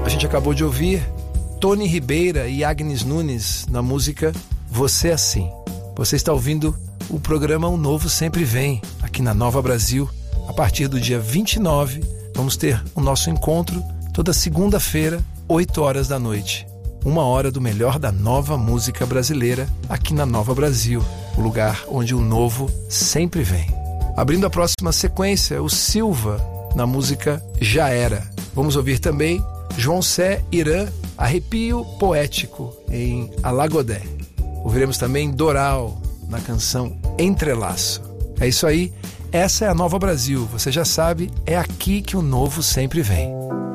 A gente acabou de ouvir Tony Ribeira e Agnes Nunes na música Você Assim. Você está ouvindo o programa O Novo Sempre Vem, aqui na Nova Brasil. A partir do dia 29, vamos ter o nosso encontro toda segunda-feira, 8 horas da noite. 1 hora do melhor da nova música brasileira aqui na Nova Brasil, o lugar onde o novo sempre vem. Abrindo a próxima sequência, o Silva, na música Já Era. Vamos ouvir também João Sé Irã, Arrepio Poético, em Alagodé. Ouviremos também Doral, na canção Entrelaço. É isso aí, essa é a Nova Brasil. Você já sabe, é aqui que o novo sempre vem.